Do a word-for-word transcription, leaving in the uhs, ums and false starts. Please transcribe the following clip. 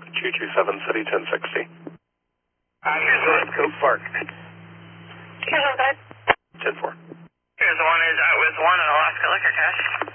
two two seven City ten sixty. Uh, here's one, Cove Park. Here's one, guys. ten four. Here's one, is out with one in Alaska Liquor Cache.